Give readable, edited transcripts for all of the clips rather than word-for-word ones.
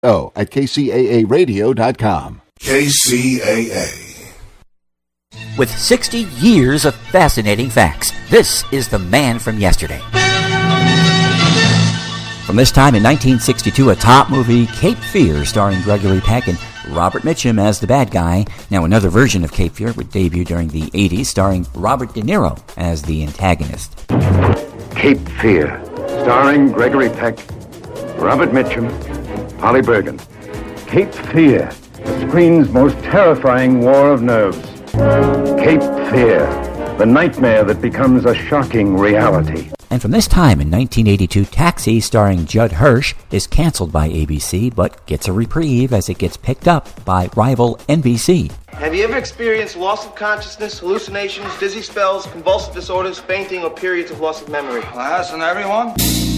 at kcaaradio.com. KCAA. With 60 years of fascinating facts, this is The Man from Yesterday. From this time in 1962, a top movie, Cape Fear, starring Gregory Peck and Robert Mitchum as the bad guy. Now, another version of Cape Fear would debut during the 80s, starring Robert De Niro as the antagonist. Cape Fear, starring Gregory Peck, Robert Mitchum, Holly Bergen. Cape Fear, the screen's most terrifying war of nerves. Cape Fear, the nightmare that becomes a shocking reality. And from this time in 1982, Taxi, starring Judd Hirsch, is canceled by ABC, but gets a reprieve as it gets picked up by rival NBC. Have you ever experienced loss of consciousness, hallucinations, dizzy spells, convulsive disorders, fainting, or periods of loss of memory? Well, hasn't everyone?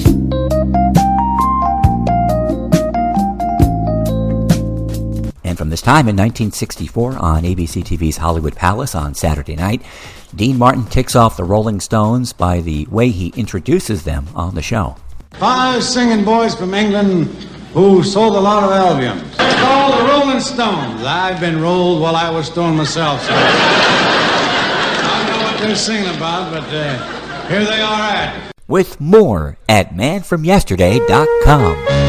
And from this time in 1964 on ABC TV's Hollywood Palace on Saturday night, Dean Martin ticks off the Rolling Stones by the way he introduces them on the show. 5 singing boys from England who sold a lot of albums. It's called the Rolling Stones. I've been rolled while I was stoned myself, so I don't know what they're singing about, but here they are at. With more at manfromyesterday.com.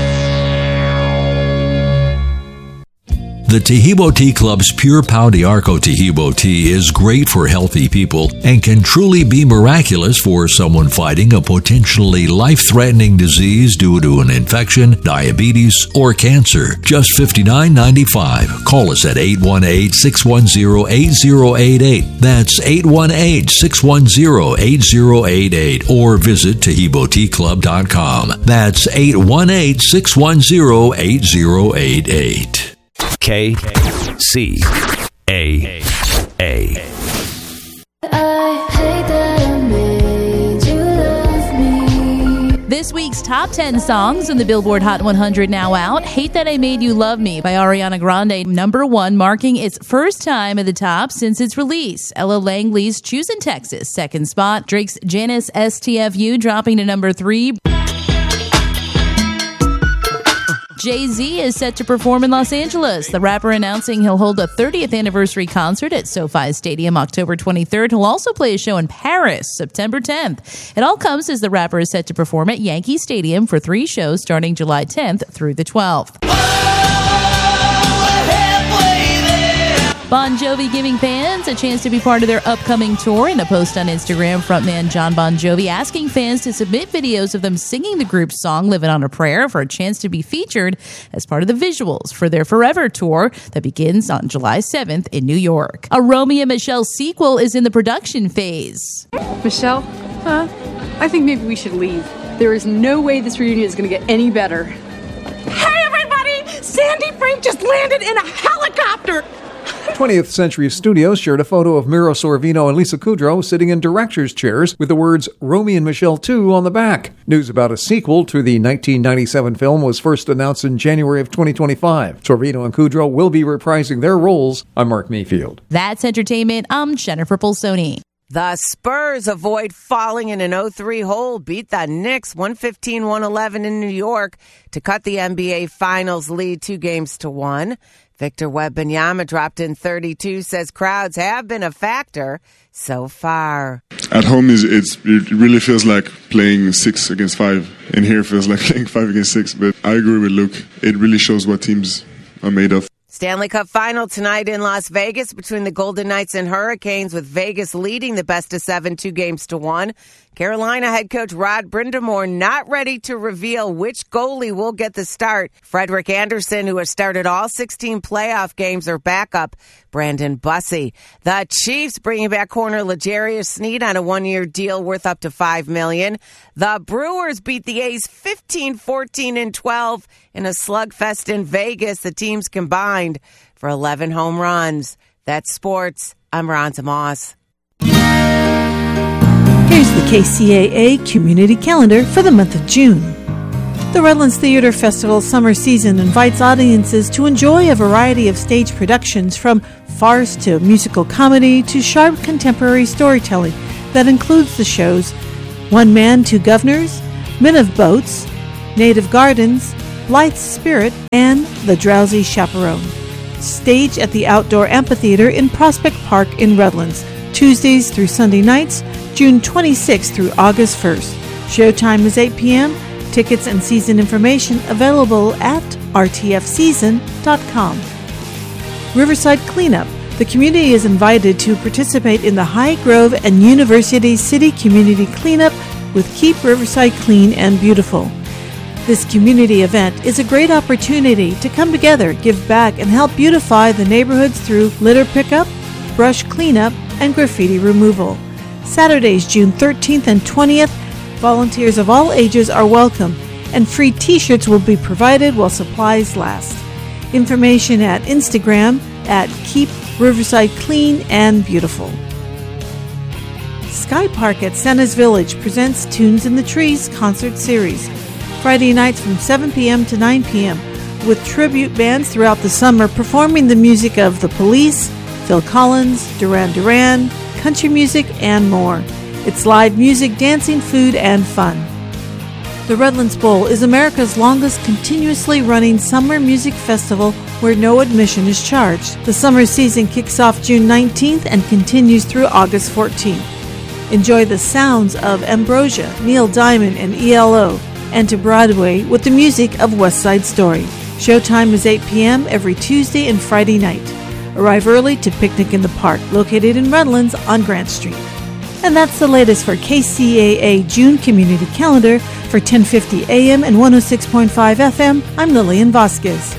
The Tahibo Tea Club's Pure Pau de Arco Tahibo tea is great for healthy people and can truly be miraculous for someone fighting a potentially life-threatening disease due to an infection, diabetes, or cancer. Just $59.95. Call us at 818-610-8088. That's 818-610-8088. Or visit TahiboTeaClub.com. That's 818-610-8088. KCAA. This week's top 10 songs on the Billboard Hot 100 now out. Hate That I Made You Love Me by Ariana Grande, number 1, marking its first time at the top since its release. Ella Langley's Choosing Texas, second spot. Drake's Janice STFU dropping to number 3. Jay-Z is set to perform in Los Angeles. The rapper announcing he'll hold a 30th anniversary concert at SoFi Stadium October 23rd. He'll also play a show in Paris September 10th. It all comes as the rapper is set to perform at Yankee Stadium for 3 shows starting July 10th through the 12th. Bon Jovi giving fans a chance to be part of their upcoming tour. In a post on Instagram, frontman John Bon Jovi asking fans to submit videos of them singing the group's song Living on a Prayer for a chance to be featured as part of the visuals for their Forever tour that begins on July 7th in New York. A Romeo and Michelle sequel is in the production phase. Michelle, I think maybe we should leave. There is no way this reunion is going to get any better. Hey everybody! Sandy Frank just landed in a helicopter! 20th Century Studios shared a photo of Mira Sorvino and Lisa Kudrow sitting in director's chairs with the words Romy and Michelle 2 on the back. News about a sequel to the 1997 film was first announced in January of 2025. Sorvino and Kudrow will be reprising their roles. I'm Mark Mayfield. That's entertainment. I'm Jennifer Polsoni. The Spurs avoid falling in an 0-3 hole, beat the Knicks 115-111 in New York to cut the NBA Finals lead 2-1. Victor Wembanyama dropped in 32, says crowds have been a factor so far. At home, it really feels like playing 6 against 5, and here it feels like playing 5 against 6. But I agree with Luke. It really shows what teams are made of. Stanley Cup final tonight in Las Vegas between the Golden Knights and Hurricanes, with Vegas leading the best of 7, 2-1. Carolina head coach Rod Brind'Amour not ready to reveal which goalie will get the start. Frederick Anderson, who has started all 16 playoff games, or backup Brandon Bussey. The Chiefs bringing back corner L'Jarius Sneed on a 1-year deal worth up to $5 million. The Brewers beat the A's 15-14-12 in a slugfest in Vegas. The teams combined for 11 home runs. That's sports. I'm Ronza Moss. Here's the KCAA Community Calendar for the month of June. The Redlands Theater Festival summer season invites audiences to enjoy a variety of stage productions, from farce to musical comedy to sharp contemporary storytelling that includes the shows One Man, Two Governors, Men of Boats, Native Gardens, Blythe's Spirit, and The Drowsy Chaperone. Stage at the Outdoor Amphitheater in Prospect Park in Redlands, Tuesdays through Sunday nights, June 26th through August 1st. Showtime is 8 p.m. Tickets and season information available at rtfseason.com. Riverside Cleanup. The community is invited to participate in the High Grove and University City Community Cleanup with Keep Riverside Clean and Beautiful. This community event is a great opportunity to come together, give back, and help beautify the neighborhoods through litter pickup, brush cleanup, and graffiti removal. Saturdays, June 13th and 20th, volunteers of all ages are welcome, and free t-shirts will be provided while supplies last. Information at Instagram at Keep Riverside Clean and Beautiful. Sky Park at Santa's Village presents Tunes in the Trees concert series. Friday nights from 7 p.m. to 9 p.m. with tribute bands throughout the summer performing the music of The Police, Phil Collins, Duran Duran, country music, and more. It's live music, dancing, food, and fun. The Redlands Bowl is America's longest continuously running summer music festival where no admission is charged. The summer season kicks off June 19th and continues through August 14th. Enjoy the sounds of Ambrosia, Neil Diamond, and ELO, and to Broadway with the music of West Side Story. Showtime is 8 p.m. every Tuesday and Friday night. Arrive early to picnic in the park, located in Redlands on Grant Street. And that's the latest for KCAA June Community Calendar for 1050 AM and 106.5 FM. I'm Lillian Vasquez.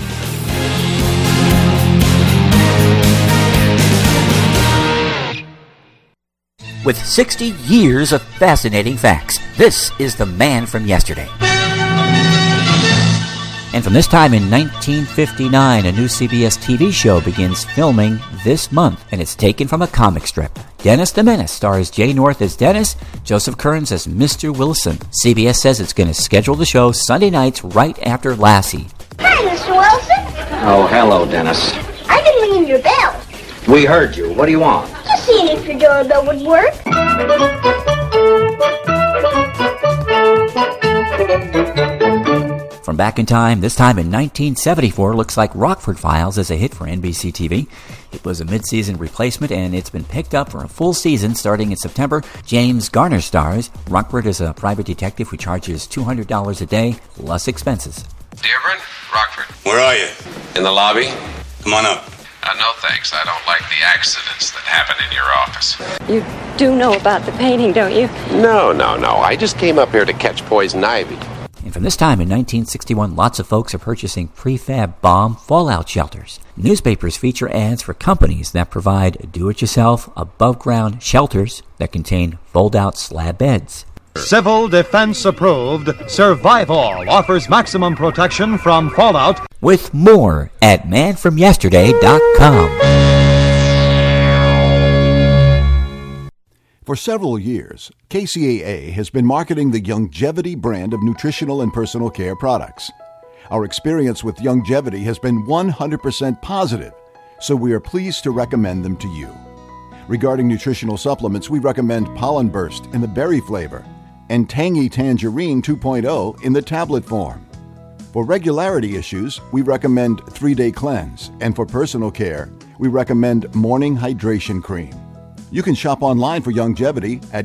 With 60 years of fascinating facts, this is The Man from Yesterday. And from this time in 1959, a new CBS TV show begins filming this month, and it's taken from a comic strip. Dennis the Menace stars Jay North as Dennis, Joseph Kearns as Mr. Wilson. CBS says it's going to schedule the show Sunday nights right after Lassie. Hi, Mr. Wilson. Oh, hello, Dennis. I've been ringing your bell. We heard you. What do you want? Just seeing if your doorbell would work. From back in time, this time in 1974, looks like Rockford Files is a hit for NBC TV. It was a mid-season replacement, and it's been picked up for a full season starting in September. James Garner stars. Rockford is a private detective who charges $200 a day, less expenses. Dearborn, Rockford. Where are you? In the lobby? Come on up. No thanks. I don't like the accidents that happen in your office. You do know about the painting, don't you? No. I just came up here to catch poison ivy. And from this time in 1961, lots of folks are purchasing prefab bomb fallout shelters. Newspapers feature ads for companies that provide do-it-yourself, above-ground shelters that contain fold-out slab beds. Civil Defense approved, Survival offers maximum protection from fallout. With more at manfromyesterday.com. For several years, KCAA has been marketing the Youngevity brand of nutritional and personal care products. Our experience with Youngevity has been 100% positive, so we are pleased to recommend them to you. Regarding nutritional supplements, we recommend Pollen Burst in the berry flavor and Tangy Tangerine 2.0 in the tablet form. For regularity issues, we recommend 3-Day Cleanse, and for personal care, we recommend Morning Hydration Cream. You can shop online for Youngevity at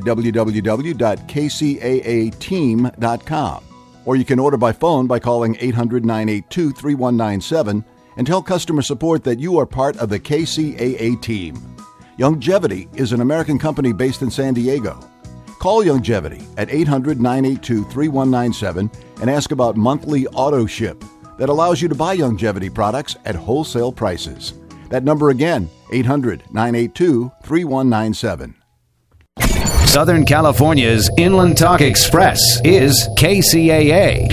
www.kcaateam.com, or you can order by phone by calling 800-982-3197 and tell customer support that you are part of the KCAA team. Youngevity is an American company based in San Diego. Call Youngevity at 800-982-3197 and ask about monthly auto ship that allows you to buy Youngevity products at wholesale prices. That number again, 800-982-3197. Southern California's Inland Talk Express is KCAA.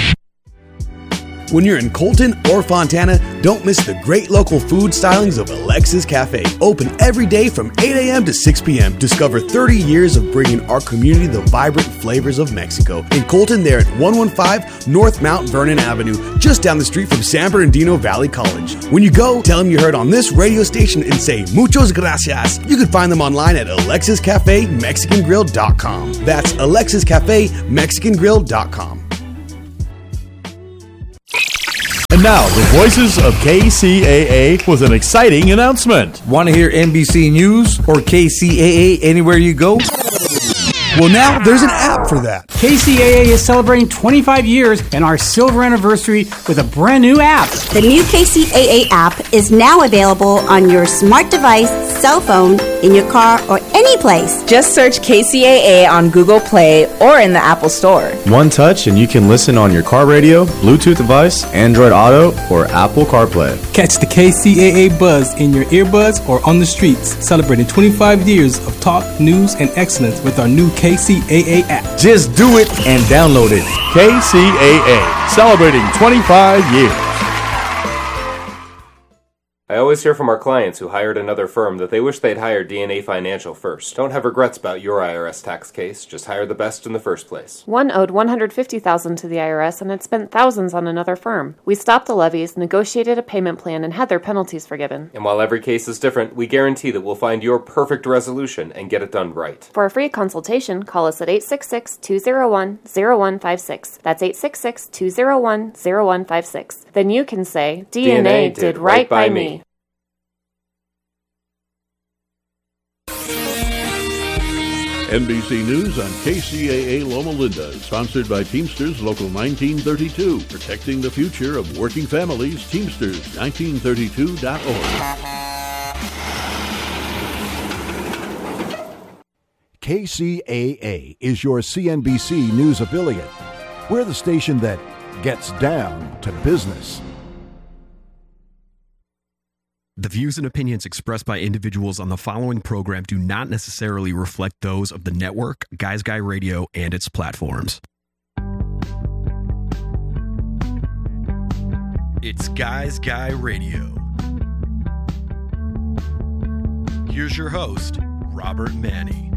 When you're in Colton or Fontana, don't miss the great local food stylings of Alexis Cafe. Open every day from 8 a.m. to 6 p.m. Discover 30 years of bringing our community the vibrant flavors of Mexico. In Colton, they're at 115 North Mount Vernon Avenue, just down the street from San Bernardino Valley College. When you go, tell them you heard on this radio station and say muchos gracias. You can find them online at AlexisCafeMexicanGrill.com. That's AlexisCafeMexicanGrill.com. And now, the voices of KCAA with an exciting announcement. Want to hear NBC News or KCAA anywhere you go? Well, now there's an app for that. KCAA is celebrating 25 years and our silver anniversary with a brand new app. The new KCAA app is now available on your smart device, cell phone, in your car, or any place. Just search KCAA on Google Play or in the Apple Store. One touch and you can listen on your car radio, Bluetooth device, Android Auto, or Apple CarPlay. Catch the KCAA buzz in your earbuds or on the streets, celebrating 25 years of talk, news, and excellence with our new KCAA app. Just do it and download it. KCAA, celebrating 25 years. I always hear from our clients who hired another firm that they wish they'd hired DNA Financial first. Don't have regrets about your IRS tax case. Just hire the best in the first place. One owed $150,000 to the IRS and had spent thousands on another firm. We stopped the levies, negotiated a payment plan, and had their penalties forgiven. And while every case is different, we guarantee that we'll find your perfect resolution and get it done right. For a free consultation, call us at 866-201-0156. That's 866-201-0156. Then you can say, DNA did right by me. NBC News on KCAA Loma Linda, sponsored by Teamsters Local 1932, protecting the future of working families. Teamsters1932.org. KCAA is your CNBC News affiliate. We're the station that gets down to business. The views and opinions expressed by individuals on the following program do not necessarily reflect those of the network, Guys Guy Radio, and its platforms. It's Guys Guy Radio. Here's your host, Robert Manny.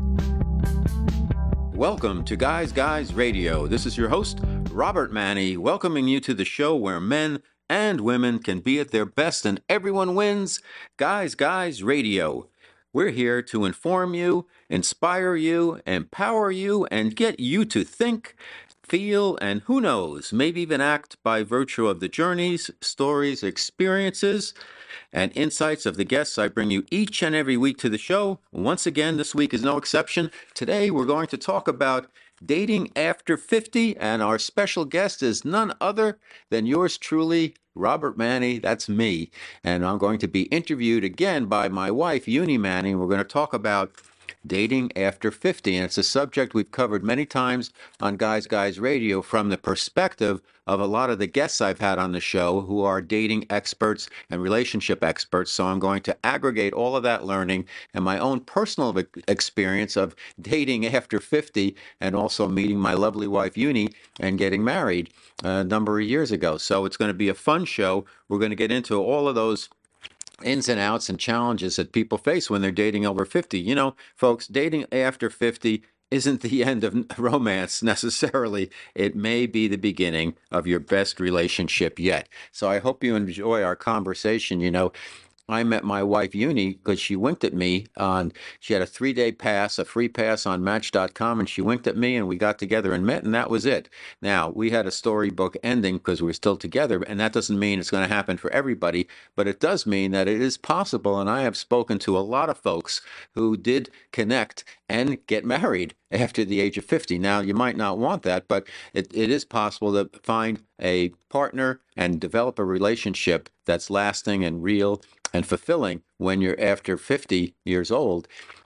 Welcome to Guys Guys Radio. This is your host, Robert Manny, welcoming you to the show where men and women can be at their best and everyone wins. Guys Guys Radio. We're here to inform you, inspire you, empower you, and get you to think, feel, and who knows, maybe even act by virtue of the journeys, stories, experiences, and insights of the guests I bring you each and every week to the show. Once again, this week is no exception. Today, we're going to talk about dating after 50, and our special guest is none other than yours truly, Robert Manny. That's me. And I'm going to be interviewed again by my wife, Uni Manny. We're going to talk about dating after 50. And it's a subject we've covered many times on Guys Guys Radio from the perspective of a lot of the guests I've had on the show who are dating experts and relationship experts. So I'm going to aggregate all of that learning and my own personal experience of dating after 50 and also meeting my lovely wife, Uni, and getting married a number of years ago. So it's going to be a fun show. We're going to get into all of those ins and outs and challenges that people face when they're dating over 50. You know, folks, dating after 50 isn't the end of romance necessarily. It may be the beginning of your best relationship yet. So I hope you enjoy our conversation. You know, I met my wife, Uni, because she winked at me she had a 3-day pass, a free pass on Match.com, and she winked at me, and we got together and met, and that was it. Now, we had a storybook ending because we're still together, and that doesn't mean it's going to happen for everybody, but it does mean that it is possible, and I have spoken to a lot of folks who did connect and get married after the age of 50. Now, you might not want that, but it is possible to find a partner and develop a relationship that's lasting and real and fulfilling when you're after 50 years old.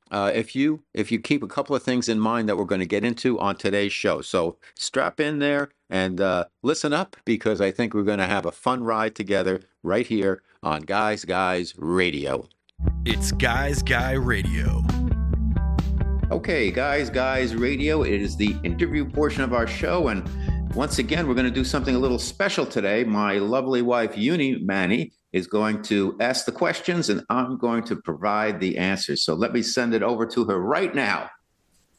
If you keep a couple of things in mind that we're going to get into on today's show. So strap in there and listen up, because I think we're going to have a fun ride together right here on Guys Guys Radio. It's Guys Guy Radio. Okay, Guys Guys Radio. It is the interview portion of our show, and once again, we're going to do something a little special today. My lovely wife, Uni Manny, is going to ask the questions, and I'm going to provide the answers. So let me send it over to her right now.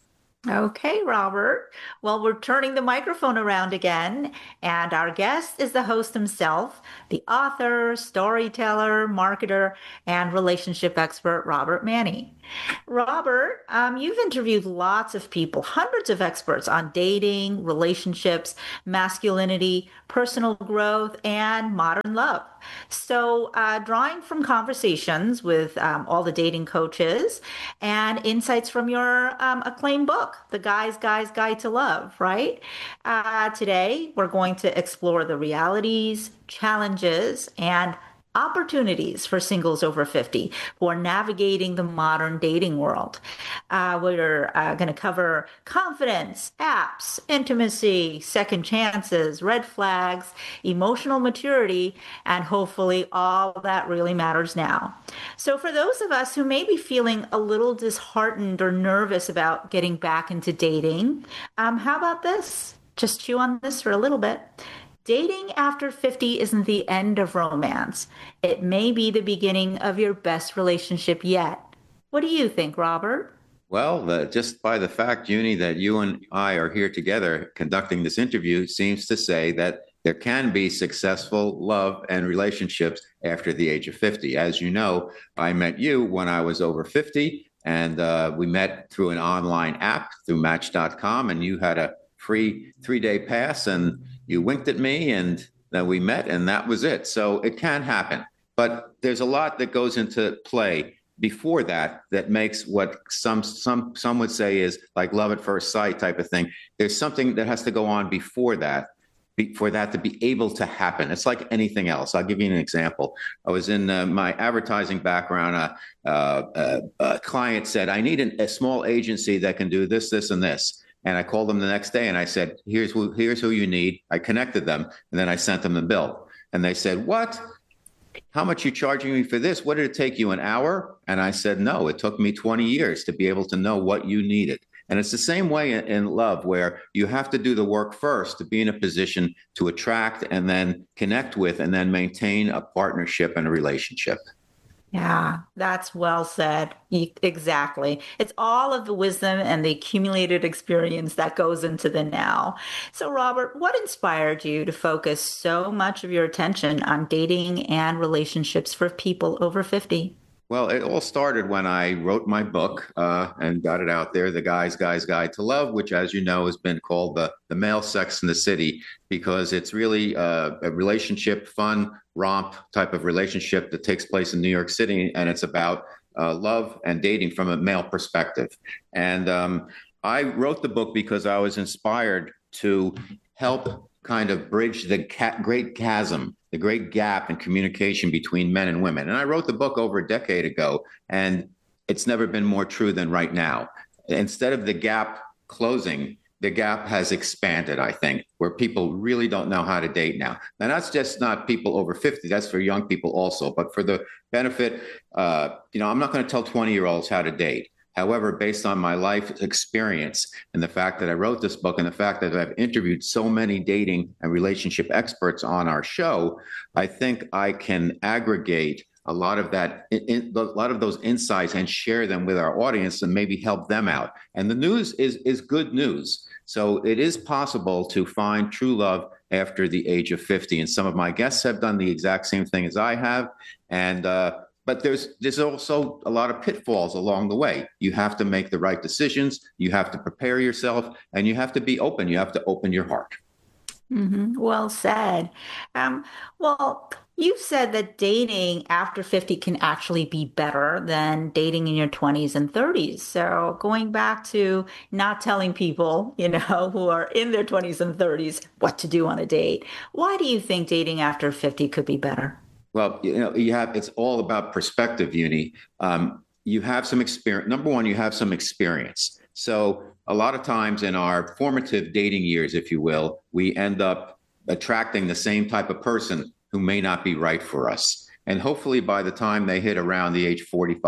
Okay, Robert. Well, we're turning the microphone around again, and our guest is the host himself, the author, storyteller, marketer, and relationship expert, Robert Manni. Robert, you've interviewed lots of people, hundreds of experts on dating, relationships, masculinity, personal growth, and modern love. So, drawing from conversations with all the dating coaches and insights from your acclaimed book, The Guy's Guide to Love, right? Today, we're going to explore the realities, challenges, and opportunities for singles over 50 who are navigating the modern dating world. We're going to cover confidence, apps, intimacy, second chances, red flags, emotional maturity, and hopefully all that really matters now. So for those of us who may be feeling a little disheartened or nervous about getting back into dating, how about this? Just chew on this for a little bit. Dating after 50 isn't the end of romance. It may be the beginning of your best relationship yet. What do you think, Robert? Well, just by the fact, Uni, that you and I are here together conducting this interview seems to say that there can be successful love and relationships after the age of 50. As you know, I met you when I was over 50, and we met through an online app, through Match.com, and you had a free 3-day pass, and you winked at me, and then we met, and that was it. So it can happen. But there's a lot that goes into play before that makes what some would say is like love at first sight type of thing. There's something that has to go on before that, for that to be able to happen. It's like anything else. I'll give you an example. I was in my advertising background. A client said, I need a small agency that can do this, this, and this. And I called them the next day and I said, here's who you need. I connected them, and then I sent them the bill. And they said, what? How much are you charging me for this? What did it take you, an hour? And I said, no, it took me 20 years to be able to know what you needed. And it's the same way in love, where you have to do the work first to be in a position to attract and then connect with and then maintain a partnership and a relationship. Yeah, that's well said. Exactly. It's all of the wisdom and the accumulated experience that goes into the now. So, Robert, what inspired you to focus so much of your attention on dating and relationships for people over 50? Well, it all started when I wrote my book and got it out there, The Guy's Guide to Love, which, as you know, has been called the male Sex in the City, because it's really a relationship, fun, romp type of relationship that takes place in New York City. And it's about love and dating from a male perspective. And I wrote the book because I was inspired to help kind of bridge the great chasm, the great gap in communication between men and women. And I wrote the book over a decade ago, and it's never been more true than right now. Instead of the gap closing, the gap has expanded, I think, where people really don't know how to date now. And that's just not people over 50. That's for young people also. But for the benefit, I'm not going to tell 20-year-olds how to date. However, based on my life experience and the fact that I wrote this book and the fact that I've interviewed so many dating and relationship experts on our show, I think I can aggregate a lot of that, a lot of those insights and share them with our audience and maybe help them out. And the news is good news. So it is possible to find true love after the age of 50. And some of my guests have done the exact same thing as I have. But there's also a lot of pitfalls along the way. You have to make the right decisions. You have to prepare yourself, and you have to be open. You have to open your heart. Mm-hmm. Well said. You've said that dating after 50 can actually be better than dating in your 20s and 30s. So going back to not telling people, who are in their 20s and 30s what to do on a date, why do you think dating after 50 could be better? Well, it's all about perspective, Uni. You have some experience. Number one, you have some experience. So a lot of times in our formative dating years, if you will, we end up attracting the same type of person who may not be right for us. And hopefully by the time they hit around the age 40,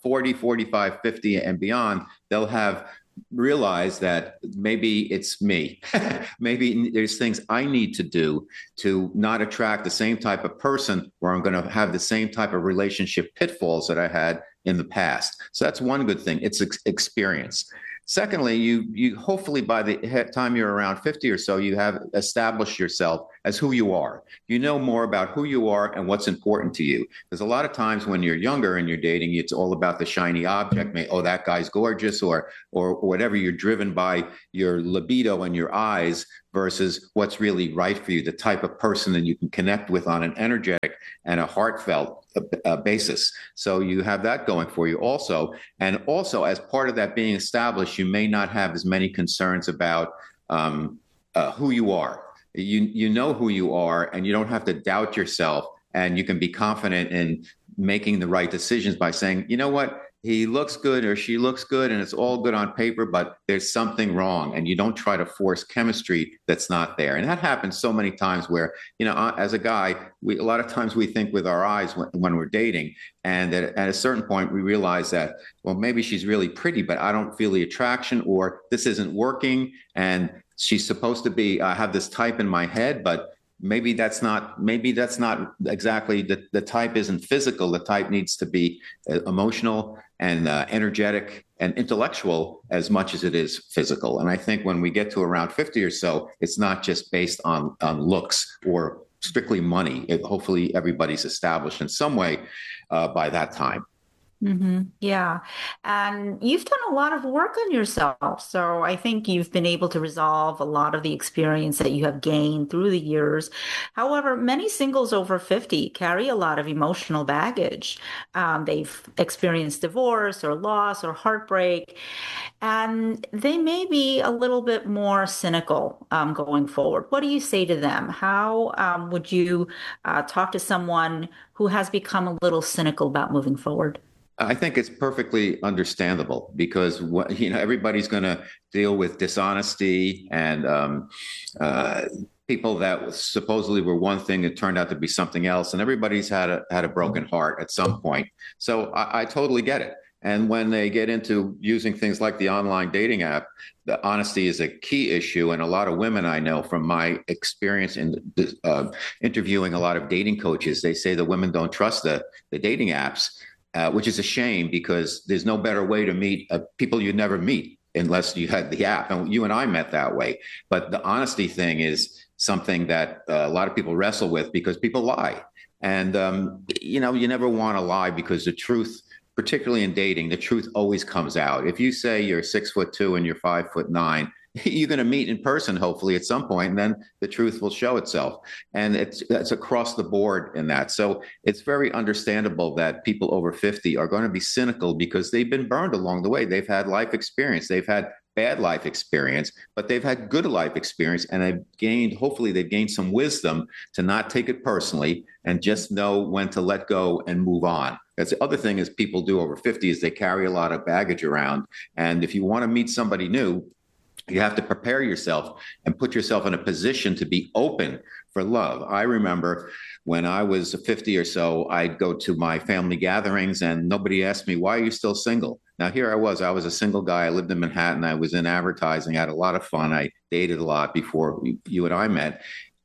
50, and beyond, they'll have realized that maybe it's me. Maybe there's things I need to do to not attract the same type of person where I'm going to have the same type of relationship pitfalls that I had in the past. So that's one good thing. It's experience. Secondly, you hopefully by the time you're around 50 or so, you have established yourself as who you are. You know more about who you are and what's important to you. Because a lot of times when you're younger and you're dating, it's all about the shiny object. Oh, that guy's gorgeous, or whatever. You're driven by your libido and your eyes versus what's really right for you, the type of person that you can connect with on an energetic and a heartfelt basis. So you have that going for you also. And also, as part of that being established, you may not have as many concerns about who you are. You know who you are, and you don't have to doubt yourself, and you can be confident in making the right decisions by saying, you know what, he looks good or she looks good and it's all good on paper, but there's something wrong. And you don't try to force chemistry that's not there. And that happens so many times where, as a guy, a lot of times we think with our eyes when we're dating. And at a certain point, we realize that, well, maybe she's really pretty, but I don't feel the attraction, or this isn't working. And she's supposed to be, I have this type in my head, but maybe that's not exactly the type isn't physical. The type needs to be emotional and energetic and intellectual as much as it is physical. And I think when we get to around 50 or so, it's not just based on looks or strictly money. Hopefully everybody's established in some way by that time. Mm-hmm. Yeah. And you've done a lot of work on yourself. So I think you've been able to resolve a lot of the experience that you have gained through the years. However, many singles over 50 carry a lot of emotional baggage. They've experienced divorce or loss or heartbreak, and they may be a little bit more cynical going forward. What do you say to them? How would you talk to someone who has become a little cynical about moving forward? I think it's perfectly understandable because everybody's going to deal with dishonesty and people that supposedly were one thing that turned out to be something else, and everybody's had a broken heart at some point. So I totally get it. And when they get into using things like the online dating app, the honesty is a key issue. And a lot of women I know from my experience in interviewing a lot of dating coaches, they say the women don't trust the dating apps. Which is a shame because there's no better way to meet people you'd never meet unless you had the app. And you and I met that way. But the honesty thing is something that a lot of people wrestle with because people lie. And, you never want to lie because the truth, particularly in dating, the truth always comes out. If you say you're 6'2" and you're 5'9", you're going to meet in person, hopefully, at some point, and then the truth will show itself. And it's across the board in that. So it's very understandable that people over 50 are going to be cynical because they've been burned along the way. They've had life experience. They've had bad life experience, but they've had good life experience. And hopefully they've gained some wisdom to not take it personally and just know when to let go and move on. That's the other thing is people do over 50 is they carry a lot of baggage around. And if you want to meet somebody new, you have to prepare yourself and put yourself in a position to be open for love. I remember when I was 50 or so, I'd go to my family gatherings and nobody asked me, why are you still single? Now, here I was a single guy. I lived in Manhattan. I was in advertising. I had a lot of fun. I dated a lot before you and I met.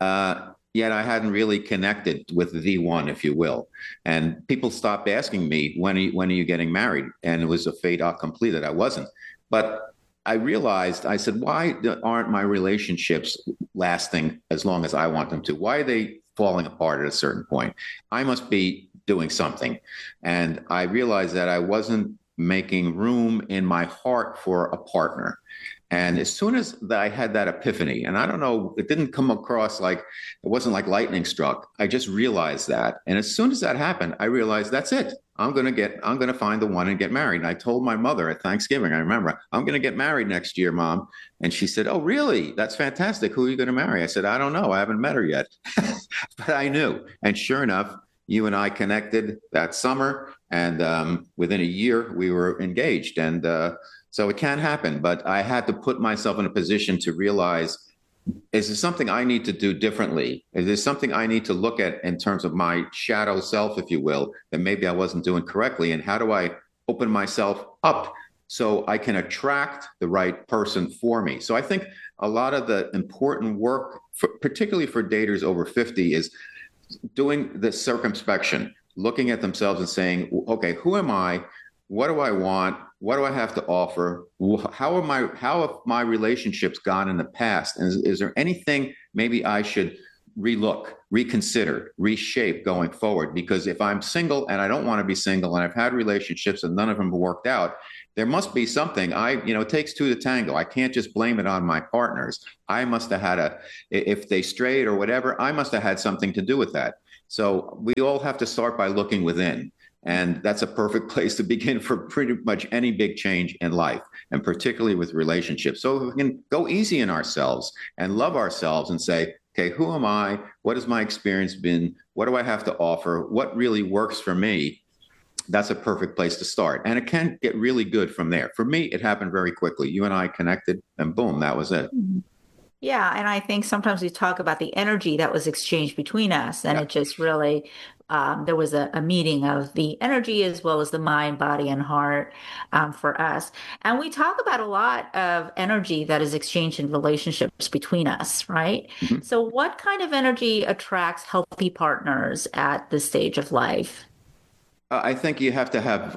Yet I hadn't really connected with the one, if you will. And people stopped asking me, when are you getting married? And it was a fait accompli that I wasn't. But I realized, I said, why aren't my relationships lasting as long as I want them to? Why are they falling apart at a certain point? I must be doing something. And I realized that I wasn't making room in my heart for a partner. And as soon as I had that epiphany, and I don't know, it didn't come across like, it wasn't like lightning struck. I just realized that. And as soon as that happened, I realized that's it. I'm going to find the one and get married. And I told my mother at Thanksgiving, I remember, I'm going to get married next year, Mom. And she said, oh, really? That's fantastic. Who are you going to marry? I said, I don't know. I haven't met her yet. But I knew. And sure enough, you and I connected that summer. And within a year, we were engaged. And so it can happen. But I had to put myself in a position to realize, is there something I need to do differently? Is there something I need to look at in terms of my shadow self, if you will, that maybe I wasn't doing correctly? And how do I open myself up so I can attract the right person for me? So I think a lot of the important work, particularly for daters over 50, is doing the circumspection, looking at themselves and saying, okay, who am I? What do I want? What do I have to offer? How have my relationships gone in the past? And is there anything maybe I should relook, reconsider, reshape going forward? Because if I'm single and I don't want to be single and I've had relationships and none of them have worked out, there must be something. It takes two to tango. I can't just blame it on my partners. I must have had if they strayed or whatever, I must have had something to do with that. So we all have to start by looking within. And that's a perfect place to begin for pretty much any big change in life, and particularly with relationships. So if we can go easy on ourselves and love ourselves and say, okay, who am I? What has my experience been? What do I have to offer? What really works for me? That's a perfect place to start. And it can get really good from there. For me, it happened very quickly. You and I connected and boom, that was it. Yeah. And I think sometimes we talk about the energy that was exchanged between us, and it just really, there was a meeting of the energy as well as the mind, body, and heart for us. And we talk about a lot of energy that is exchanged in relationships between us, right? Mm-hmm. So what kind of energy attracts healthy partners at this stage of life? I think you have to have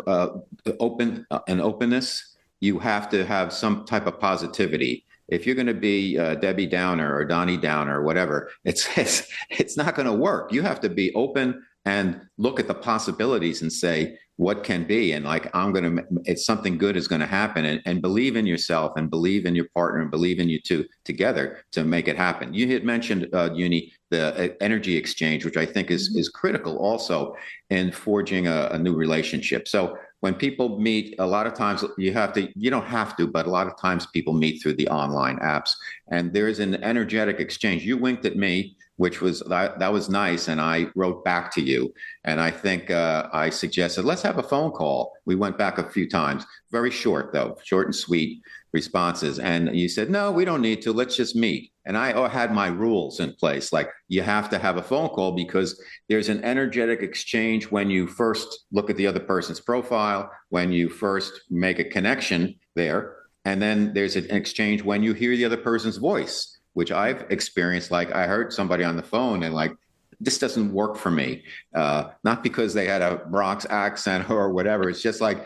an openness. You have to have some type of positivity. If you're going to be Debbie Downer or Donnie Downer or whatever, it's not going to work. You have to be open and look at the possibilities and say what can be, and it's something good is going to happen, and believe in yourself and believe in your partner and believe in you two together to make it happen. You had mentioned, Uni, the energy exchange, which I think is critical also in forging a new relationship. So when people meet, a lot of times you don't have to, but a lot of times people meet through the online apps, and there's an energetic exchange. You winked at me, which was that was nice, and I wrote back to you, and I think I suggested let's have a phone call. We went back a few times, very short though, short and sweet responses, and you said no, we don't need to. Let's just meet. And I had my rules in place, like you have to have a phone call because there's an energetic exchange when you first look at the other person's profile, when you first make a connection there, and then there's an exchange when you hear the other person's voice, which I've experienced. Like I heard somebody on the phone and like, this doesn't work for me. Not because they had a Bronx accent or whatever. It's just like,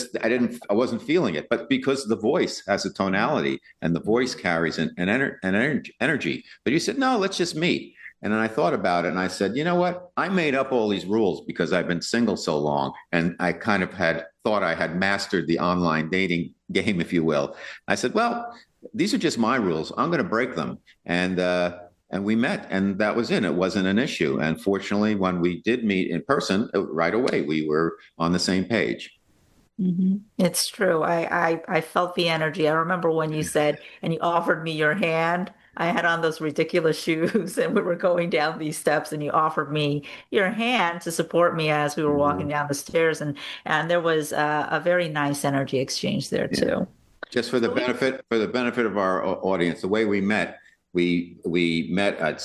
I wasn't feeling it, but because the voice has a tonality and the voice carries an energy. But you said, no, let's just meet. And then I thought about it and I said, you know what? I made up all these rules because I've been single so long. And I kind of thought I had mastered the online dating game, if you will. I said, well, these are just my rules. I'm going to break them. And we met, and that was it. It wasn't an issue. And fortunately, when we did meet in person, right away, we were on the same page. Mm-hmm. It's true. I felt the energy. I remember when you said, and you offered me your hand. I had on those ridiculous shoes, and we were going down these steps, and you offered me your hand to support me as we were walking down the stairs. And there was a very nice energy exchange there, too. Just for the benefit of our audience, the way we met, we met at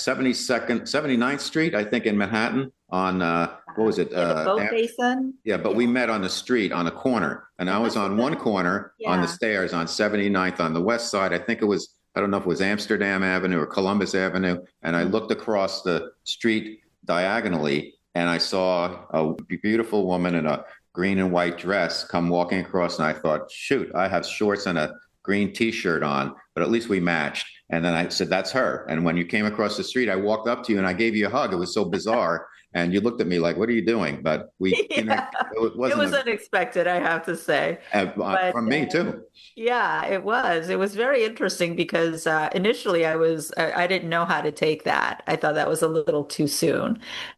79th Street, I think, in Manhattan on, what was it? The boat basin? Yeah, but we met on the street on a corner. And I was on one corner on the stairs on 79th on the west side. I think it was, I don't know if it was Amsterdam Avenue or Columbus Avenue. And I looked across the street diagonally and I saw a beautiful woman in a green and white dress come walking across. And I thought, shoot, I have shorts and a green T-shirt on, but at least we matched. And then I said, that's her. And when you came across the street, I walked up to you and I gave you a hug. It was so bizarre. And you looked at me like, what are you doing? But it was unexpected, I have to say. From me too. Yeah, it was. It was very interesting because initially I didn't know how to take that. I thought that was a little too soon.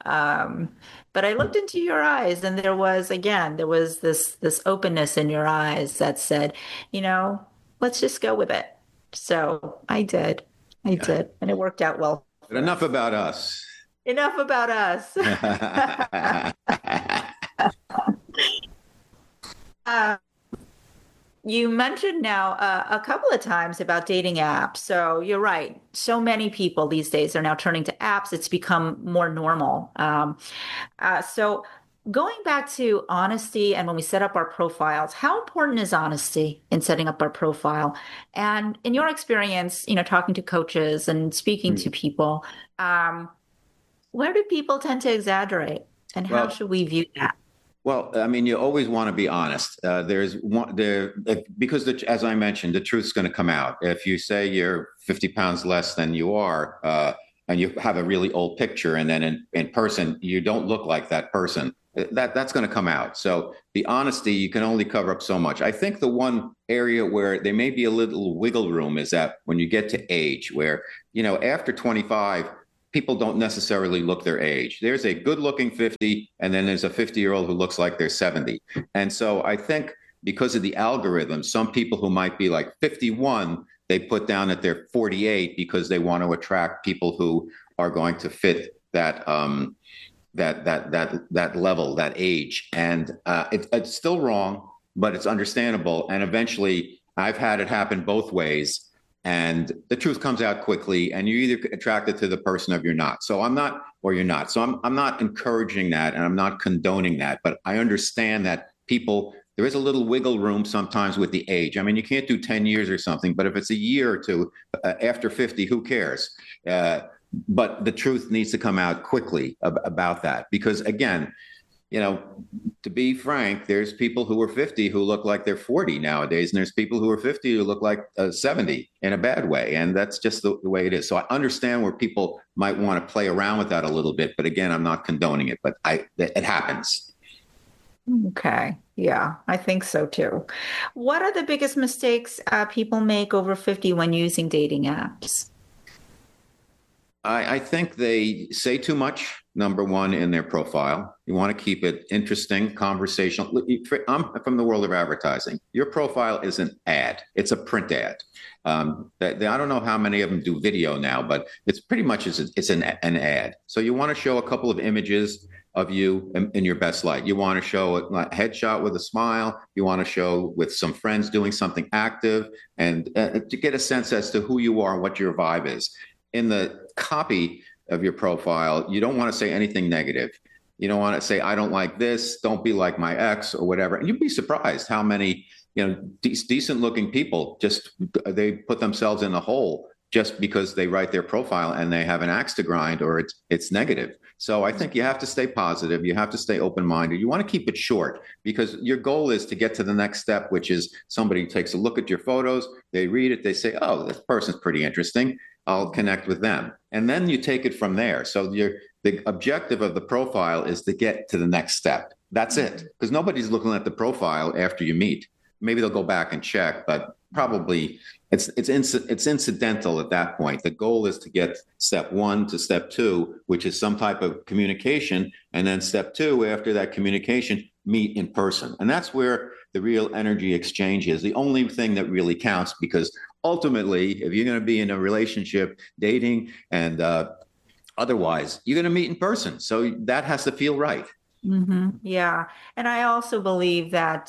But I looked into your eyes and there was this openness in your eyes that said, let's just go with it. So I did. And it worked out well. But enough about us. Enough about us. You mentioned now a couple of times about dating apps. So you're right. So many people these days are now turning to apps. It's become more normal. So going back to honesty and when we set up our profiles, how important is honesty in setting up our profile? And in your experience, talking to coaches and speaking to people, where do people tend to exaggerate, and how should we view that? Well, I mean, you always want to be honest. Because as I mentioned, the truth's going to come out. If you say you're 50 pounds less than you are, and you have a really old picture, and then in person you don't look like that person, that's going to come out. So the honesty, you can only cover up so much. I think the one area where there may be a little wiggle room is that when you get to age, where, after 25, people don't necessarily look their age. There's a good-looking 50, and then there's a 50-year-old who looks like they're 70. And so I think because of the algorithm, some people who might be like 51, they put down that they're 48 because they want to attract people who are going to fit that that level, that age. And it's still wrong, but it's understandable. And eventually, I've had it happen both ways. And the truth comes out quickly, and you're either attracted to the person or you're not. So I'm not, or you're not. So I'm not encouraging that, and I'm not condoning that. But I understand that there is a little wiggle room sometimes with the age. I mean, you can't do 10 years or something, but if it's a year or two after 50, who cares? But the truth needs to come out quickly about that, because again, to be frank, there's people who are 50 who look like they're 40 nowadays, and there's people who are 50 who look like 70 in a bad way, and that's just the way it is. So I understand where people might want to play around with that a little bit, but again, I'm not condoning it, but it happens. Okay. Yeah, I think so too. What are the biggest mistakes people make over 50 when using dating apps? I think they say too much, number one, in their profile. You want to keep it interesting, conversational. I'm from the world of advertising. Your profile is an ad. It's a print ad. I don't know how many of them do video now, but it's pretty much it's an ad. So you want to show a couple of images of you in your best light. You want to show a headshot with a smile. You want to show with some friends doing something active, and to get a sense as to who you are and what your vibe is. In the copy of your profile, you don't want to say anything negative. You don't want to say, I don't like this, don't be like my ex, or whatever. And you'd be surprised how many, decent looking people they put themselves in a hole just because they write their profile and they have an axe to grind, or it's negative. So I think you have to stay positive. You have to stay open-minded. You want to keep it short, because your goal is to get to the next step, which is somebody takes a look at your photos, they read it, they say, oh, this person's pretty interesting, I'll connect with them. And then you take it from there. So the objective of the profile is to get to the next step. That's it. Because nobody's looking at the profile after you meet. Maybe they'll go back and check, but probably it's incidental at that point. The goal is to get step one to step two, which is some type of communication. And then step two, after that communication, meet in person. And that's where the real energy exchange is. The only thing that really counts, because ultimately, if you're going to be in a relationship, dating, and otherwise, you're going to meet in person. So that has to feel right. Mm-hmm. Yeah. And I also believe that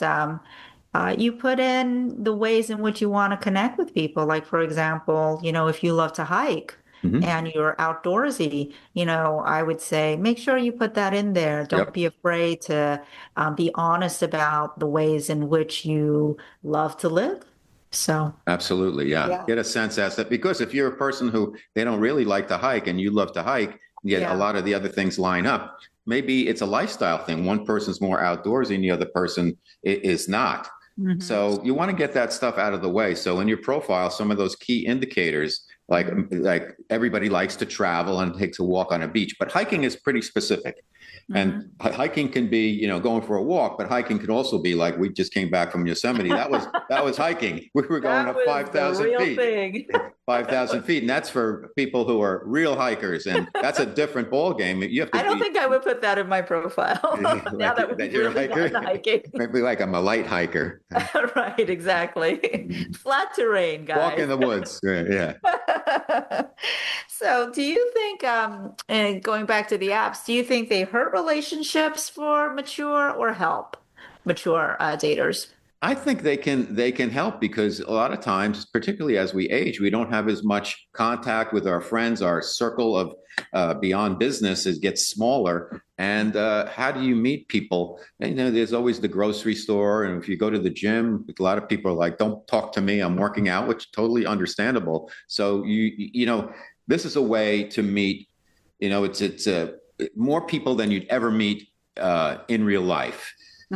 you put in the ways in which you want to connect with people. Like, for example, if you love to hike, mm-hmm. and you're outdoorsy, I would say, make sure you put that in there. Don't be afraid to be honest about the ways in which you love to live. So absolutely. Yeah. Get a sense as that, because if you're a person who they don't really like to hike and you love to hike, yet a lot of the other things line up, maybe it's a lifestyle thing. One person's more outdoorsy and the other person is not. Mm-hmm. So you want to get that stuff out of the way. So in your profile, some of those key indicators, like everybody likes to travel and takes a walk on a beach, but hiking is pretty specific. Mm-hmm. And hiking can be, going for a walk, but hiking can also be like, we just came back from Yosemite. That was hiking. We were going up 5,000 feet. 5,000 feet. And that's for people who are real hikers. And that's a different ball game. You have to. I don't think I would put that in my profile. Now that you're really a hiker. Hiking. Maybe like I'm a light hiker. Right. Exactly. Flat terrain, guys. Walk in the woods. Yeah. So do you think, and going back to the apps, do you think they hurt relationships for mature or help mature daters? I think they can help, because a lot of times, particularly as we age, we don't have as much contact with our friends. Our circle of beyond business gets smaller. And how do you meet people? And, there's always the grocery store. And if you go to the gym, a lot of people are like, don't talk to me, I'm working out, which is totally understandable. So, this is a way to meet, it's more people than you'd ever meet in real life,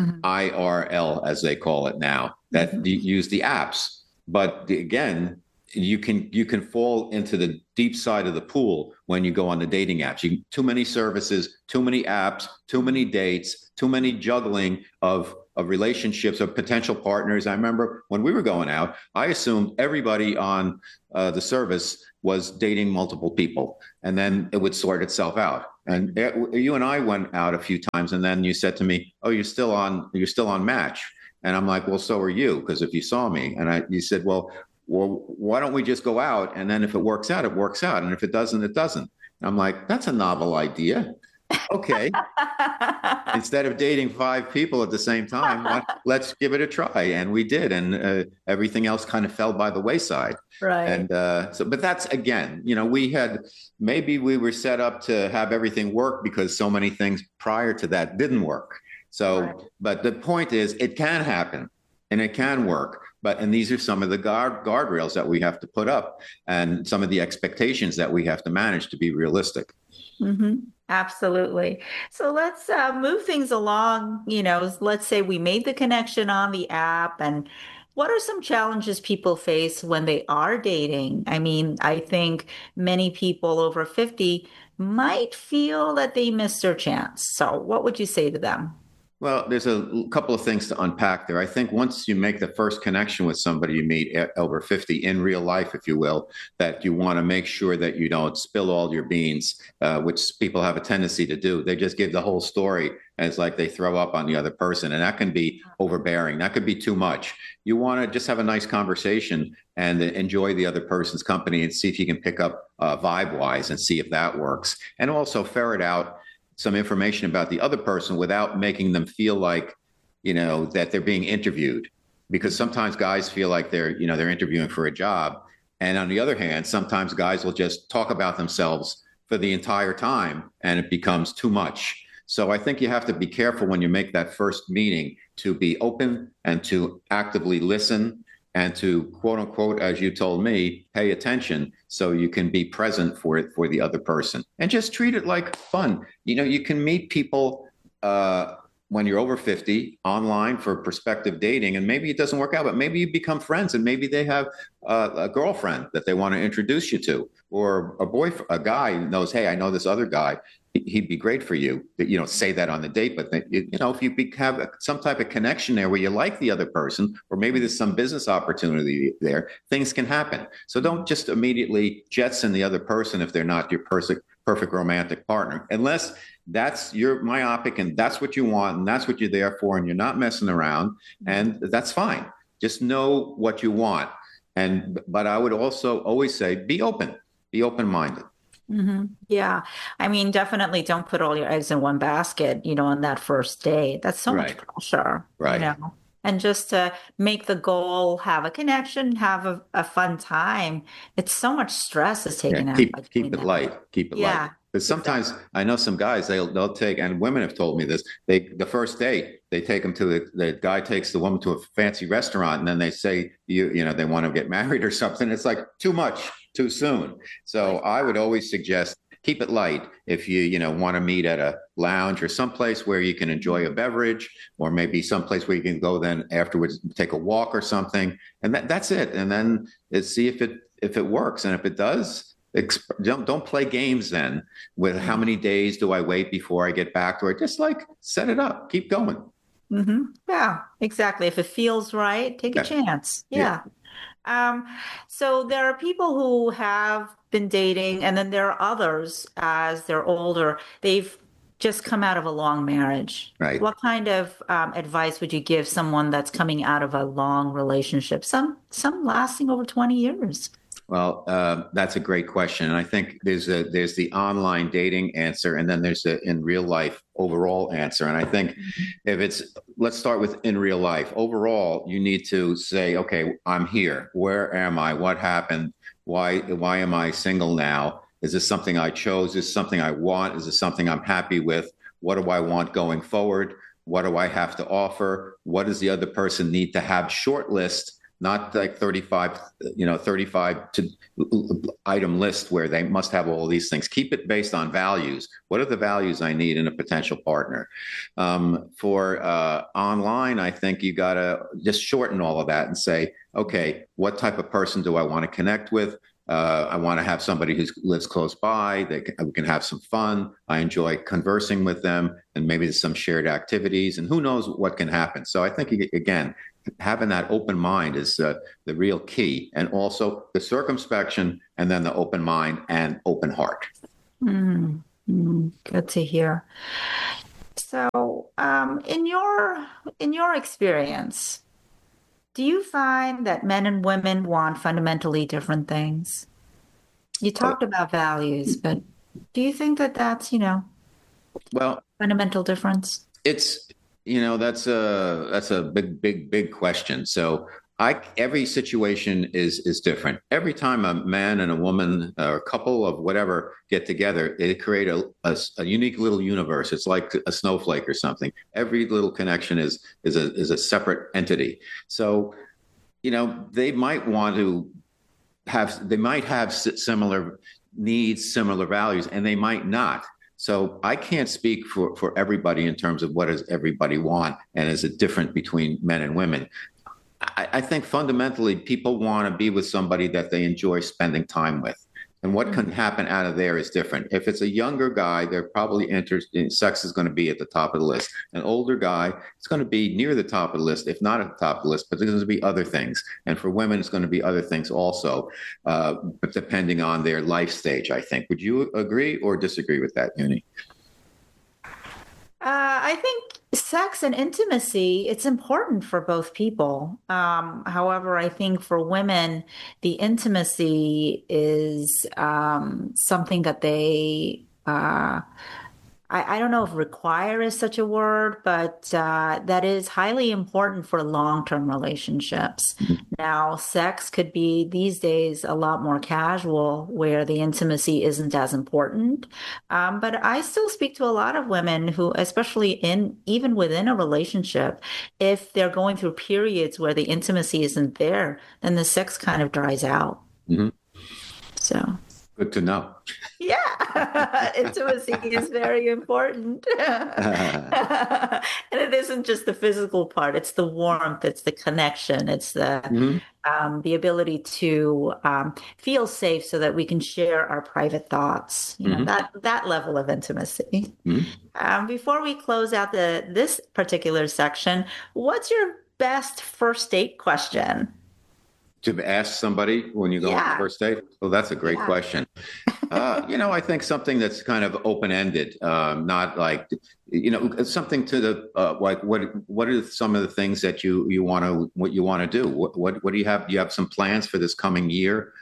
IRL as they call it now, that use the apps. But again, you can fall into the deep side of the pool when you go on the dating apps. Too many services, too many apps, too many dates, too many juggling of relationships, of potential partners. I remember when we were going out, I assumed everybody on the service was dating multiple people, and then it would sort itself out. And you and I went out a few times, and then you said to me, "Oh, you're still on Match," and I'm like, "Well, so are you, because if you saw me." And you said, well, why don't we just go out, and then if it works out, it works out, and if it doesn't, it doesn't. And I'm like, that's a novel idea. Okay. Instead of dating 5 people at the same time, let's give it a try. And we did. And everything else kind of fell by the wayside. Right. And but that's, again, maybe we were set up to have everything work because so many things prior to that didn't work. So, right. But the point is, it can happen and it can work. And these are some of the guardrails that we have to put up and some of the expectations that we have to manage to be realistic. Mm-hmm. Absolutely. So let's move things along. Let's say we made the connection on the app, and what are some challenges people face when they are dating? I mean, I think many people over 50 might feel that they missed their chance. So what would you say to them? Well, there's a couple of things to unpack there. I think once you make the first connection with somebody you meet over 50 in real life, if you will, that you want to make sure that you don't spill all your beans, which people have a tendency to do. They just give the whole story, and it's like they throw up on the other person, and that can be overbearing. That could be too much. You want to just have a nice conversation and enjoy the other person's company and see if you can pick up vibe-wise and see if that works. And also ferret out some information about the other person without making them feel like, that they're being interviewed, because sometimes guys feel like they're interviewing for a job. And on the other hand, sometimes guys will just talk about themselves for the entire time, and it becomes too much. So I think you have to be careful when you make that first meeting to be open and to actively listen and to, quote unquote, as you told me, pay attention so you can be present for the other person, and just treat it like fun. You can meet people when you're over 50 online for prospective dating, and maybe it doesn't work out, but maybe you become friends, and maybe they have a girlfriend that they want to introduce you to, or a guy knows, hey, I know this other guy. He'd be great for you. You don't say that on the date, but if you have some type of connection there where you like the other person, or maybe there's some business opportunity there, things can happen. So don't just immediately jetson the other person if they're not your perfect romantic partner, unless you're myopic and that's what you want and that's what you're there for, and you're not messing around, and that's fine. Just know what you want. But I would also always say, be open-minded. Mm-hmm. Yeah. I mean, definitely don't put all your eggs in one basket, on that first date. That's so much pressure, right. And just to make the goal, have a connection, have a fun time. It's so much stress is taken out. Keep it light. Keep it light. Because sometimes I know some guys, they'll take, and women have told me this, the first date, they take them to the guy takes the woman to a fancy restaurant, and then they say, they want to get married or something. It's like too much, too soon. So I would always suggest keep it light. If you want to meet at a lounge or someplace where you can enjoy a beverage, or maybe someplace where you can go then afterwards, take a walk or something, and that's it. And then see if it works, and if it does, don't play games then with how many days do I wait before I get back to it. Just set it up, keep going. Mm-hmm. Yeah, exactly. If it feels right, take a chance. Yeah. So there are people who have been dating, and then there are others as they're older. They've just come out of a long marriage. Right. What kind of advice would you give someone that's coming out of a long relationship? Some lasting over 20 years. Well, that's a great question. And I think there's the online dating answer, and then there's the in real life overall answer. And I think let's start with in real life. Overall, you need to say, okay, I'm here. Where am I? What happened? Why am I single now? Is this something I chose? Is this something I want? Is this something I'm happy with? What do I want going forward? What do I have to offer? What does the other person need to have? Short list not like 35 item list where they must have all these things. Keep it based on values. What are the values I need in a potential partner? For online, I think you got to just shorten all of that and say, okay, what type of person do I want to connect with? I want to have somebody who lives close by. We can have some fun. I enjoy conversing with them, and maybe there's some shared activities, and who knows what can happen. So I think, again, having that open mind is the real key, and also the circumspection, and then the open mind and open heart. Good to hear. So, in your experience, do you find that men and women want fundamentally different things? You talked about values, but do you think that that's, well, fundamental difference? It's, that's a big question. So every situation is different. Every time a man and a woman or a couple of whatever get together, they create a unique little universe. It's like a snowflake or something. Every little connection is a separate entity. So, they might have similar needs, similar values, and they might not. So I can't speak for everybody in terms of what does everybody want, and is it different between men and women. I think fundamentally people want to be with somebody that they enjoy spending time with. And what can happen out of there is different. If it's a younger guy, they're probably interested. Sex is going to be at the top of the list. An older guy, it's going to be near the top of the list, if not at the top of the list, but there's going to be other things. And for women, it's going to be other things also, but depending on their life stage, I think. Would you agree or disagree with that, Uni? I think sex and intimacy, it's important for both people. However, I think for women, the intimacy is something that they, I don't know if require is such a word, but that is highly important for long-term relationships. Now, sex could be these days a lot more casual where the intimacy isn't as important. But I still speak to a lot of women who, especially even within a relationship, if they're going through periods where the intimacy isn't there, then the sex kind of dries out. Mm-hmm. So. Good to know. Yeah, intimacy is very important. And it isn't just the physical part, it's the warmth, it's the connection, it's the ability to feel safe so that we can share our private thoughts, that level of intimacy. Before we close out this particular section, what's your best first date question? To ask somebody when you go on the first date? Well, that's a great question. I think something that's kind of open-ended, not like, something to the, like, what are some of the things that you want to do? What do you have? Do you have some plans for this coming year?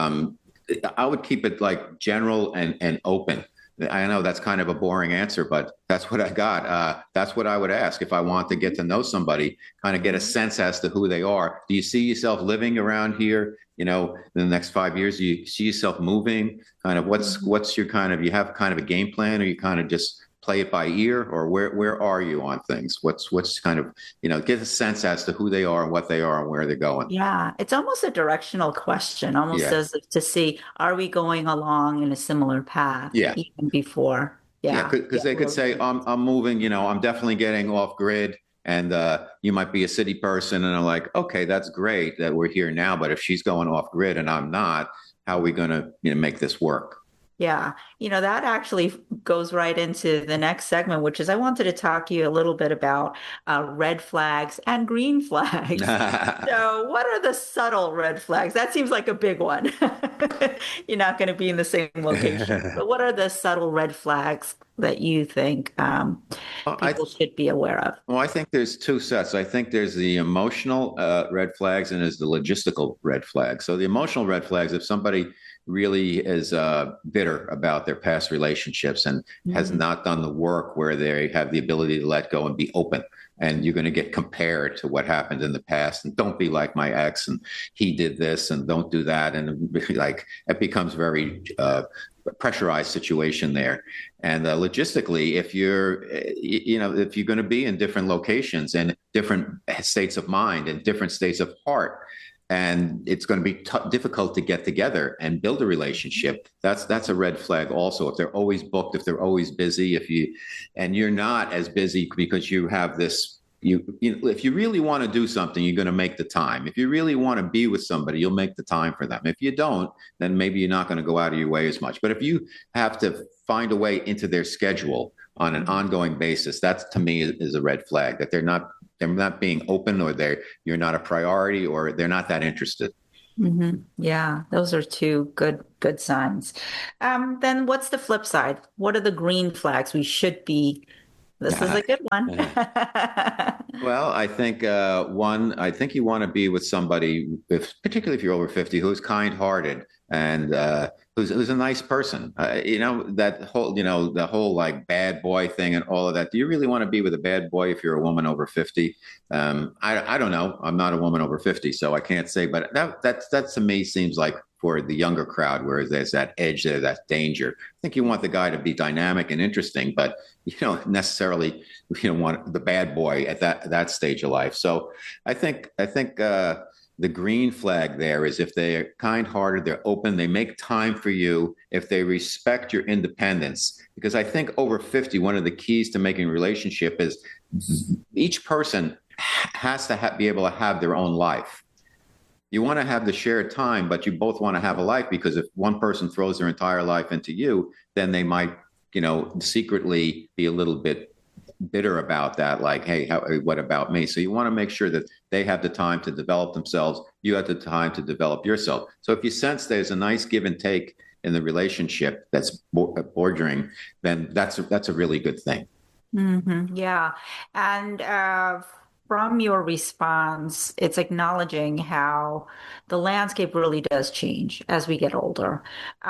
I would keep it like general and open. I know that's kind of a boring answer, but that's what I got. That's what I would ask if I want to get to know somebody, kind of get a sense as to who they are. Do you see yourself living around here, in the next 5 years? Do you see yourself moving? Kind of what's your kind of, you have kind of a game plan, or you kind of just play it by ear, or where are you on things? What's kind of, get a sense as to who they are and what they are and where they're going. Yeah. It's almost a directional question, almost as if to see, are we going along in a similar path even before? Yeah. Because they could say, I'm moving, I'm definitely getting off grid. And you might be a city person, and I'm like, okay, that's great that we're here now. But if she's going off grid and I'm not, how are we going to make this work? Yeah. That actually goes right into the next segment, which is I wanted to talk to you a little bit about red flags and green flags. So what are the subtle red flags? That seems like a big one. You're not going to be in the same location. But what are the subtle red flags that you think people should be aware of? Well, I think there's two sets. I think there's the emotional red flags and there's the logistical red flags. So the emotional red flags, if somebody really is bitter about their past relationships and has not done the work where they have the ability to let go and be open, and you're going to get compared to what happened in the past, and don't be like my ex, and he did this, and don't do that, and like it becomes very pressurized situation there. And logistically, if you're going to be in different locations and different states of mind and different states of heart, and it's going to be difficult to get together and build a relationship. That's a red flag also. If they're always booked, if they're always busy, and you're not as busy because you have this, if you really want to do something, you're going to make the time. If you really want to be with somebody, you'll make the time for them. If you don't, then maybe you're not going to go out of your way as much. But if you have to find a way into their schedule on an ongoing basis, that to me is a red flag, that they're not being open, or you're not a priority, or they're not that interested. Mm-hmm. Yeah, those are two good signs. Then what's the flip side? What are the green flags we should be? This is a good one. Well, I think I think you want to be with somebody, particularly if you're over 50, who's kind-hearted and who's a nice person. That whole, the whole like bad boy thing and all of that. Do you really want to be with a bad boy if you're a woman over 50? I don't know. I'm not a woman over 50, so I can't say. But that to me seems like for the younger crowd, where there's that edge there, that danger. I think you want the guy to be dynamic and interesting, but you don't necessarily want the bad boy at that stage of life. So I think the green flag there is if they're kind-hearted, they're open, they make time for you, if they respect your independence. Because I think over 50, one of the keys to making a relationship is each person has to be able to have their own life. You want to have the shared time, but you both want to have a life, because if one person throws their entire life into you, then they might, secretly be a little bit bitter about that. Like, hey, what about me? So you want to make sure that they have the time to develop themselves. You have the time to develop yourself. So if you sense there's a nice give and take in the relationship that's bordering, then that's a really good thing. Mm-hmm. Yeah. And from your response, it's acknowledging how the landscape really does change as we get older.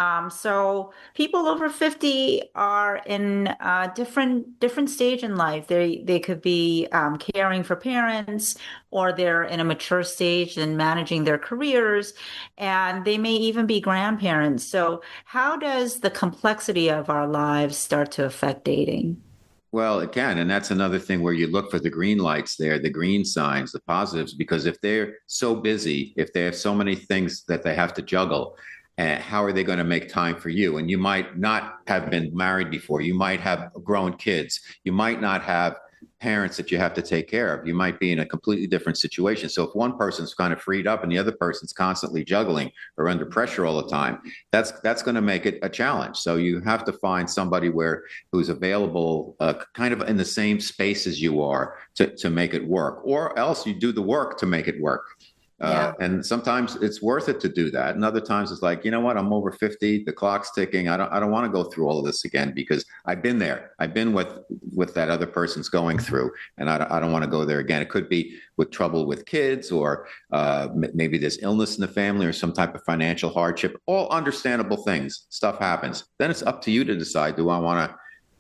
So people over 50 are in a different stage in life. They could be caring for parents, or they're in a mature stage and managing their careers, and they may even be grandparents. So how does the complexity of our lives start to affect dating? Well, it can. And that's another thing where you look for the green lights there, the green signs, the positives, because if they're so busy, if they have so many things that they have to juggle, how are they going to make time for you? And you might not have been married before. You might have grown kids. You might not have parents that you have to take care of. You might be in a completely different situation. So if one person's kind of freed up and the other person's constantly juggling or under pressure all the time, that's going to make it a challenge. So you have to find somebody who's available kind of in the same space as you are to make it work, or else you do the work to make it work. And sometimes it's worth it to do that. And other times it's like, you know what, I'm over 50, the clock's ticking. I don't want to go through all of this again, because I've been there. I've been with that other person's going through, and I don't want to go there again. It could be with trouble with kids, or maybe there's illness in the family, or some type of financial hardship. All understandable things. Stuff happens. Then it's up to you to decide, do I want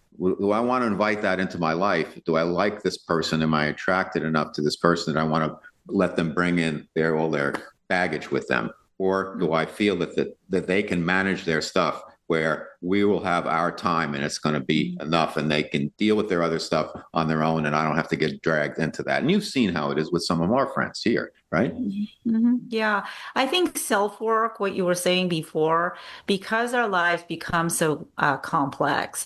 to invite that into my life? Do I like this person? Am I attracted enough to this person that I want to let them bring in all their baggage with them? Or do I feel that they can manage their stuff, where we will have our time and it's going to be enough, and they can deal with their other stuff on their own, and I don't have to get dragged into that? And you've seen how it is with some of our friends here, right? Mm-hmm. Yeah. I think self-work, what you were saying before, because our lives become so complex,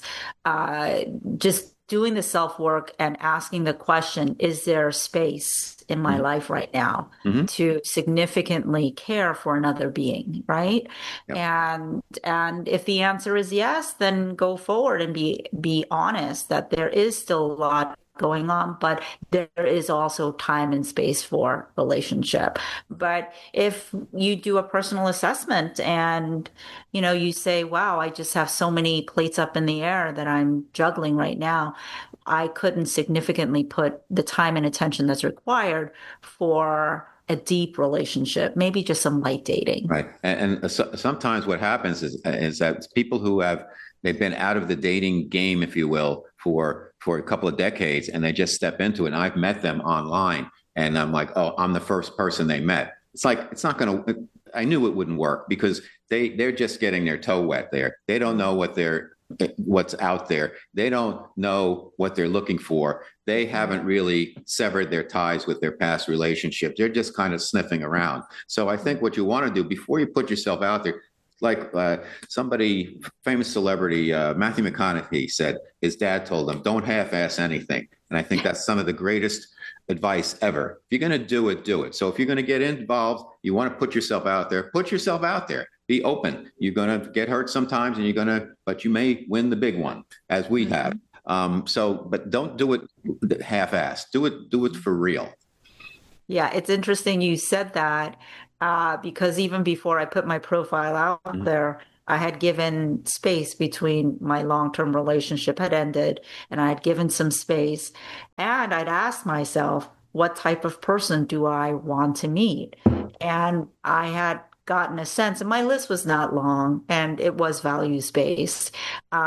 just doing the self-work and asking the question, is there space in my life right now to significantly care for another being, right? Yep. And if the answer is yes, then go forward and be honest that there is still a lot going on, but there is also time and space for relationship. But if you do a personal assessment and, you say, wow, I just have so many plates up in the air that I'm juggling right now, I couldn't significantly put the time and attention that's required for a deep relationship, maybe just some light dating. Right. And sometimes what happens is that people who they've been out of the dating game, if you will, for a couple of decades, and they just step into it. And I've met them online, and I'm like, oh, I'm the first person they met. It's like, it's not going to, I knew it wouldn't work, because they're just getting their toe wet there. They don't know what they're what's out there. They don't know what they're looking for. They haven't really severed their ties with their past relationships. They're just kind of sniffing around. So I think what you want to do before you put yourself out there, like somebody, famous celebrity, Matthew McConaughey said, his dad told him, don't half-ass anything. And I think that's some of the greatest advice ever. If you're going to do it, do it. So if you're going to get involved, you want to put yourself out there, put yourself out there. Be open. You're going to get hurt sometimes, and but you may win the big one, as we have. But don't do it half-assed. Do it for real. Yeah, it's interesting you said that because even before I put my profile out there, I had given space between my long-term relationship had ended, and I had given some space, and I'd asked myself, what type of person do I want to meet? And I had gotten a sense, and my list was not long, and it was values-based.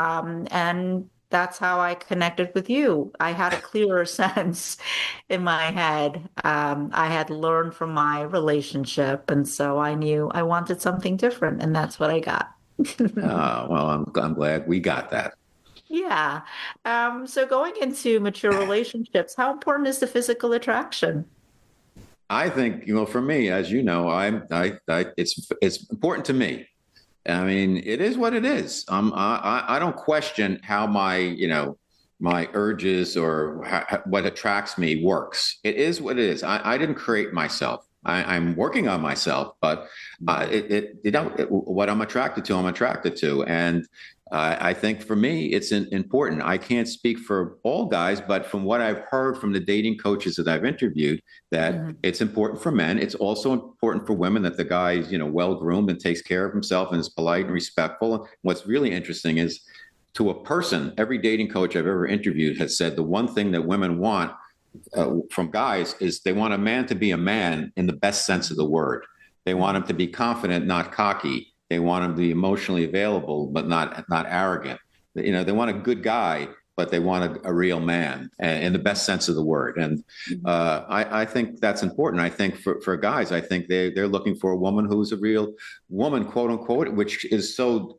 And that's how I connected with you. I had a clearer sense in my head. I had learned from my relationship, and so I knew I wanted something different, and that's what I got. Well, I'm glad we got that. Yeah. So going into mature relationships, how important is the physical attraction? I think, for me, as you know, it's important to me. I mean, it is what it is. I don't question how my urges or what attracts me works. It is what it is. I didn't create myself. I'm working on myself, but what I'm attracted to, and I think for me it's important. I can't speak for all guys, but from what I've heard from the dating coaches that I've interviewed, that it's important for men. It's also important for women that the guy is well groomed and takes care of himself and is polite and respectful. What's really interesting is, to a person, every dating coach I've ever interviewed has said the one thing that women want from guys is they want a man to be a man in the best sense of the word. They want him to be confident, not cocky. They want him to be emotionally available, but not arrogant. They want a good guy, but they want a real man in the best sense of the word. And I think that's important. I think for guys, I think they're looking for a woman who's a real woman, quote unquote, which is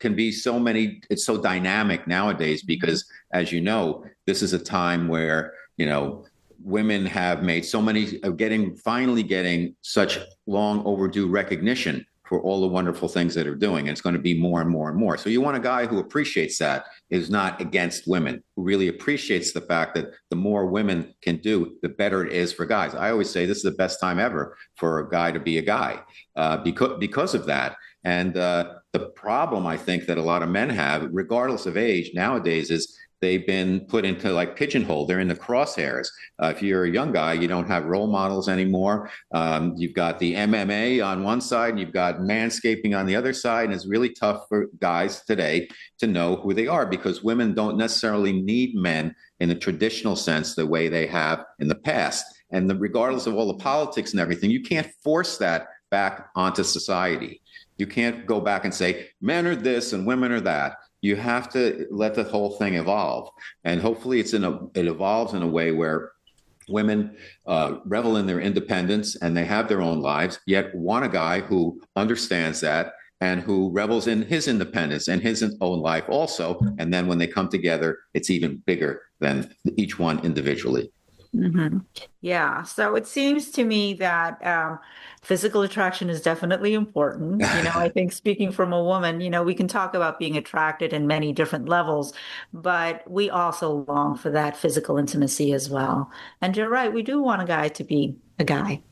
it's so dynamic nowadays because, as you know, this is a time where, women have made finally getting such long overdue recognition for all the wonderful things that are doing. And it's going to be more and more and more. So you want a guy who appreciates that, is not against women, who really appreciates the fact that the more women can do, the better it is for guys. I always say this is the best time ever for a guy to be a guy because of that. And the problem I think that a lot of men have, regardless of age nowadays, is they've been put into pigeonhole. They're in the crosshairs. If you're a young guy, you don't have role models anymore. You've got the MMA on one side, and you've got manscaping on the other side. And it's really tough for guys today to know who they are because women don't necessarily need men in the traditional sense the way they have in the past. And regardless of all the politics and everything, you can't force that back onto society. You can't go back and say men are this and women are that. You have to let the whole thing evolve. And hopefully it evolves in a way where women revel in their independence and they have their own lives, yet want a guy who understands that and who revels in his independence and his own life also. And then when they come together, it's even bigger than each one individually. Mm-hmm. Yeah. So it seems to me that physical attraction is definitely important. I think speaking from a woman, we can talk about being attracted in many different levels, but we also long for that physical intimacy as well. And you're right. We do want a guy to be a guy.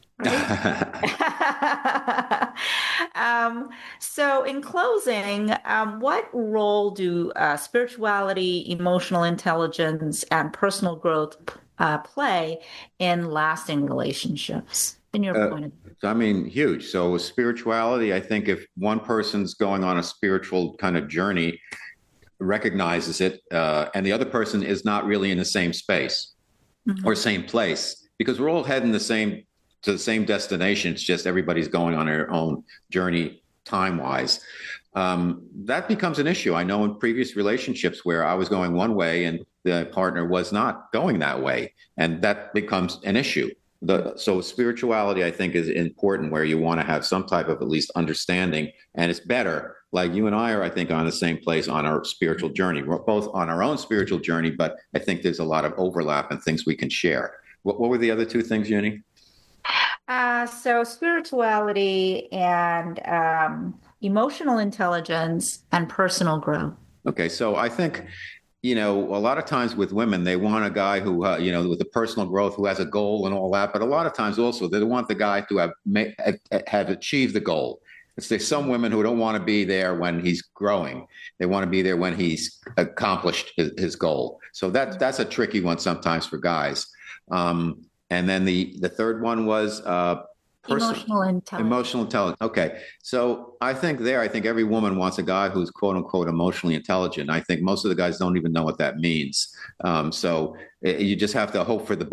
Right? So in closing, what role do spirituality, emotional intelligence, and personal growth play in lasting relationships, in your point of view? I mean, huge. So with spirituality, I think if one person's going on a spiritual kind of journey, recognizes it, and the other person is not really in the same space or same place, because we're all heading to the same destination. It's just everybody's going on their own journey time-wise. That becomes an issue. I know in previous relationships where I was going one way and the partner was not going that way, and that becomes an issue. So spirituality, I think, is important, where you want to have some type of at least understanding, and it's better. Like you and I are, I think, on the same place on our spiritual journey. We're both on our own spiritual journey, but I think there's a lot of overlap and things we can share. What were the other two things, Uni? So spirituality and emotional intelligence and personal growth. Okay, so I think, a lot of times with women, they want a guy who, with the personal growth, who has a goal and all that. But a lot of times also, they want the guy to have achieved the goal. There's some women who don't want to be there when he's growing. They want to be there when he's accomplished his goal. So that's a tricky one sometimes for guys. And then the third one was emotional intelligence. Emotional intelligence. Okay. So I think every woman wants a guy who's quote unquote emotionally intelligent. I think most of the guys don't even know what that means. So you just have to hope for the